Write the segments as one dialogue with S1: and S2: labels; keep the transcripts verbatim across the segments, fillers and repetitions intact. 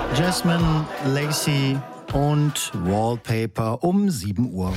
S1: Jasmine, Lacey und Wallpaper um sieben Uhr.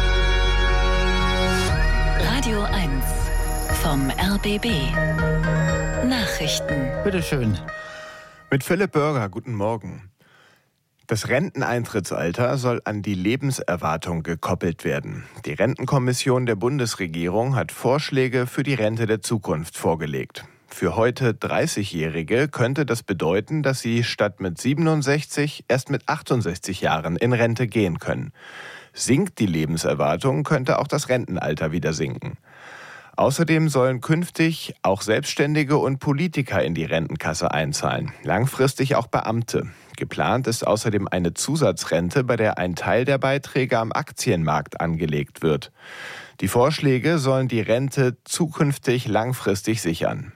S2: Radio eins vom R B B. Nachrichten.
S1: Bitteschön.
S3: Mit Philipp Bürger, guten Morgen. Das Renteneintrittsalter soll an die Lebenserwartung gekoppelt werden. Die Rentenkommission der Bundesregierung hat Vorschläge für die Rente der Zukunft vorgelegt. Für heute dreißigjährige könnte das bedeuten, dass sie statt mit siebenundsechzig erst mit achtundsechzig Jahren in Rente gehen können. Sinkt die Lebenserwartung, könnte auch das Rentenalter wieder sinken. Außerdem sollen künftig auch Selbstständige und Politiker in die Rentenkasse einzahlen, langfristig auch Beamte. Geplant ist außerdem eine Zusatzrente, bei der ein Teil der Beiträge am Aktienmarkt angelegt wird. Die Vorschläge sollen die Rente zukünftig langfristig sichern.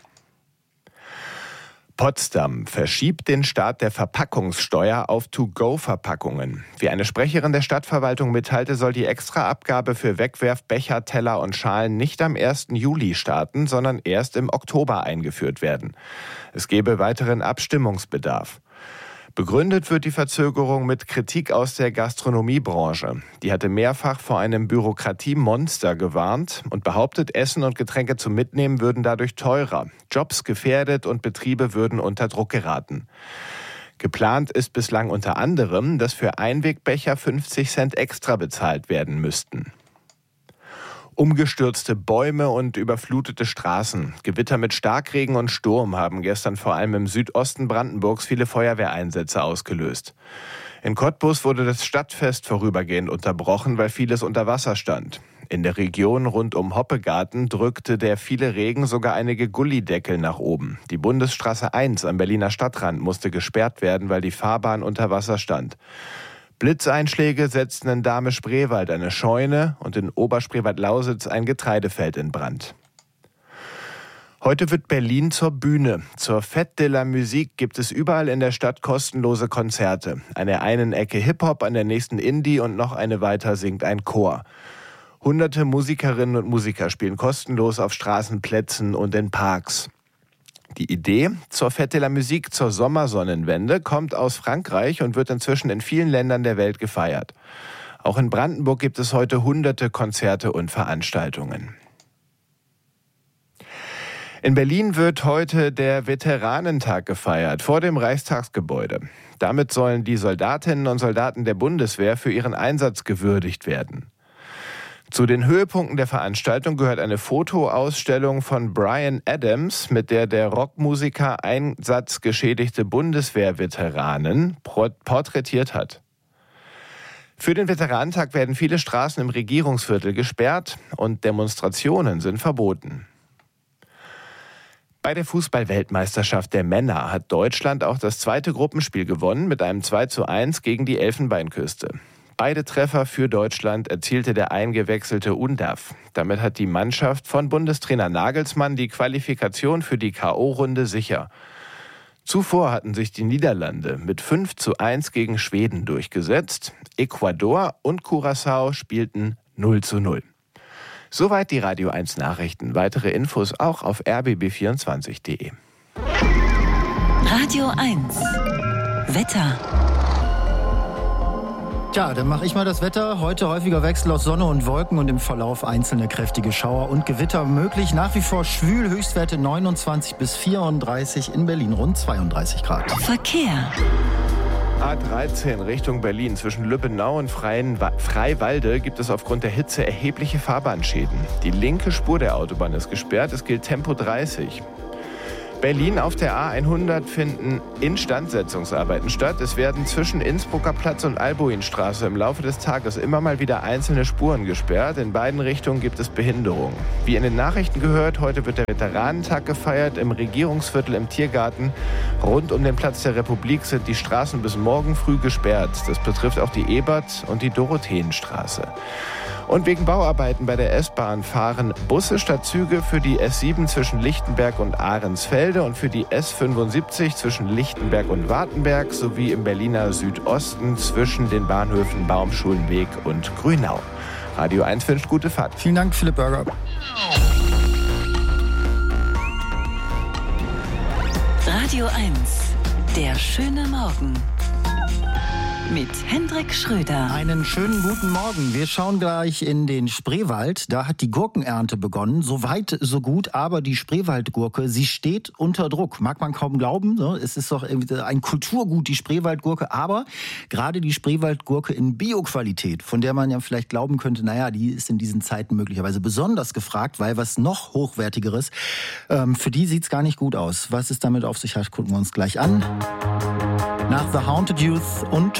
S3: Potsdam verschiebt den Start der Verpackungssteuer auf To-Go-Verpackungen. Wie eine Sprecherin der Stadtverwaltung mitteilte, soll die Extraabgabe für Wegwerfbecher, Teller und Schalen nicht am ersten Juli starten, sondern erst im Oktober eingeführt werden. Es gebe weiteren Abstimmungsbedarf. Begründet wird die Verzögerung mit Kritik aus der Gastronomiebranche. Die hatte mehrfach vor einem Bürokratiemonster gewarnt und behauptet, Essen und Getränke zum Mitnehmen würden dadurch teurer, Jobs gefährdet und Betriebe würden unter Druck geraten. Geplant ist bislang unter anderem, dass für Einwegbecher fünfzig Cent extra bezahlt werden müssten. Umgestürzte Bäume und überflutete Straßen. Gewitter mit Starkregen und Sturm haben gestern vor allem im Südosten Brandenburgs viele Feuerwehreinsätze ausgelöst. In Cottbus wurde das Stadtfest vorübergehend unterbrochen, weil vieles unter Wasser stand. In der Region rund um Hoppegarten drückte der viele Regen sogar einige Gullideckel nach oben. Die Bundesstraße eins am Berliner Stadtrand musste gesperrt werden, weil die Fahrbahn unter Wasser stand. Blitzeinschläge setzten in Dahme-Spreewald eine Scheune und in Oberspreewald-Lausitz ein Getreidefeld in Brand. Heute wird Berlin zur Bühne. Zur Fête de la Musique gibt es überall in der Stadt kostenlose Konzerte. An der einen Ecke Hip-Hop, an der nächsten Indie und noch eine weiter singt ein Chor. Hunderte Musikerinnen und Musiker spielen kostenlos auf Straßenplätzen und in Parks. Die Idee zur Fête de la Musique zur Sommersonnenwende kommt aus Frankreich und wird inzwischen in vielen Ländern der Welt gefeiert. Auch in Brandenburg gibt es heute hunderte Konzerte und Veranstaltungen. In Berlin wird heute der Veteranentag gefeiert, vor dem Reichstagsgebäude. Damit sollen die Soldatinnen und Soldaten der Bundeswehr für ihren Einsatz gewürdigt werden. Zu den Höhepunkten der Veranstaltung gehört eine Fotoausstellung von Bryan Adams, mit der der Rockmusiker einsatzgeschädigte Bundeswehrveteranen porträtiert hat. Für den Veteranentag werden viele Straßen im Regierungsviertel gesperrt und Demonstrationen sind verboten. Bei der Fußball-Weltmeisterschaft der Männer hat Deutschland auch das zweite Gruppenspiel gewonnen mit einem zwei zu eins gegen die Elfenbeinküste. Beide Treffer für Deutschland erzielte der eingewechselte Undav. Damit hat die Mannschaft von Bundestrainer Nagelsmann die Qualifikation für die K O-Runde sicher. Zuvor hatten sich die Niederlande mit fünf zu eins gegen Schweden durchgesetzt. Ecuador und Curaçao spielten null zu null. Soweit die Radio eins Nachrichten. Weitere Infos auch auf r b b vierundzwanzig punkt d e.
S2: Radio eins Wetter.
S1: Tja, dann mache ich mal das Wetter. Heute häufiger Wechsel aus Sonne und Wolken und im Verlauf einzelne kräftige Schauer und Gewitter möglich. Nach wie vor schwül, Höchstwerte neunundzwanzig bis vierunddreißig, in Berlin rund zweiunddreißig Grad.
S2: Verkehr.
S3: A dreizehn Richtung Berlin. Zwischen Lübbenau und Freiwalde gibt es aufgrund der Hitze erhebliche Fahrbahnschäden. Die linke Spur der Autobahn ist gesperrt. Es gilt Tempo dreißig. Berlin auf der A hundert finden Instandsetzungsarbeiten statt. Es werden zwischen Innsbrucker Platz und Albuinstraße im Laufe des Tages immer mal wieder einzelne Spuren gesperrt. In beiden Richtungen gibt es Behinderungen. Wie in den Nachrichten gehört, heute wird der Veteranentag gefeiert im Regierungsviertel im Tiergarten. Rund um den Platz der Republik sind die Straßen bis morgen früh gesperrt. Das betrifft auch die Ebert- und die Dorotheenstraße. Und wegen Bauarbeiten bei der S-Bahn fahren Busse statt Züge für die S sieben zwischen Lichtenberg und Ahrensfelde und für die S fünfundsiebzig zwischen Lichtenberg und Wartenberg sowie im Berliner Südosten zwischen den Bahnhöfen Baumschulenweg und Grünau. Radio eins wünscht gute Fahrt.
S1: Vielen Dank, Philipp Bürger.
S2: Radio eins, der schöne Morgen. mit Hendrik Schröder.
S1: Einen schönen guten Morgen. Wir schauen gleich in den Spreewald. Da hat die Gurkenernte begonnen. So weit, so gut. Aber die Spreewaldgurke, sie steht unter Druck. Mag man kaum glauben. Es ist doch ein Kulturgut, die Spreewaldgurke. Aber gerade die Spreewaldgurke in Bio-Qualität, von der man ja vielleicht glauben könnte, naja, die ist in diesen Zeiten möglicherweise besonders gefragt, weil was noch Hochwertigeres, ähm, für die sieht's gar nicht gut aus. Was es damit auf sich hat, gucken wir uns gleich an. Nach The Haunted Youth und